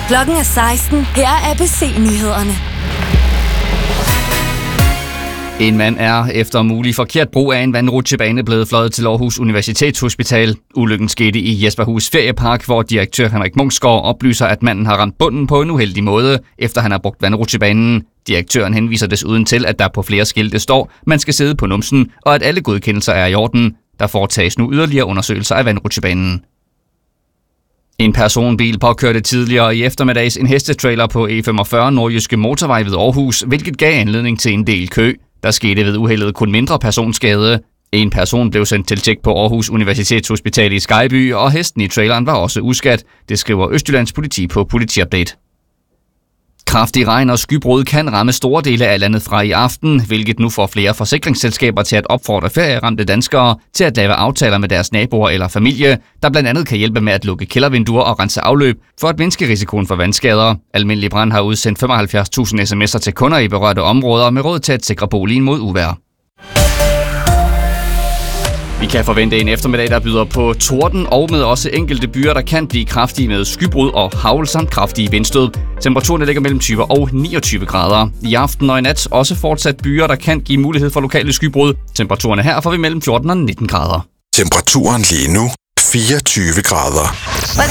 Klokken er 16. Her er ABC-nyhederne. En mand er efter mulig forkert brug af en vandrutsjebane blevet fløjet til Aarhus Universitetshospital. Ulykken skete i Jesperhus Feriepark, hvor direktør Henrik Munksgaard oplyser, at manden har ramt bunden på en uheldig måde, efter han har brugt vandrutsjebanen. Direktøren henviser desuden til, at der på flere skilte står, man skal sidde på numsen, og at alle godkendelser er i orden. Der foretages nu yderligere undersøgelser af vandrutsjebanen. En personbil påkørte tidligere i eftermiddags en hestetrailer på E45 Nordjyske Motorvej ved Aarhus, hvilket gav anledning til en del kø. Der skete ved uheldet kun mindre personskade. En person blev sendt til tjek på Aarhus Universitetshospital i Skejby, og hesten i traileren var også uskadt. Det skriver Østjyllands Politi på Politiupdate. Kraftig regn og skybrud kan ramme store dele af landet fra i aften, hvilket nu får flere forsikringsselskaber til at opfordre ferieramte danskere til at lave aftaler med deres naboer eller familie, der blandt andet kan hjælpe med at lukke kældervinduer og rense afløb for at mindske risikoen for vandskader. Almindelig Brand har udsendt 75.000 sms'er til kunder i berørte områder med råd til at sikre boligen mod uvejr. Vi kan forvente en eftermiddag, der byder på torden og med også enkelte byer, der kan blive kraftige med skybrud og hagl samt kraftige vindstød. Temperaturen ligger mellem 20 og 29 grader. I aften og i nat også fortsat byer, der kan give mulighed for lokale skybrud. Temperaturerne her får vi mellem 14 og 19 grader. Temperaturen lige nu 24 grader.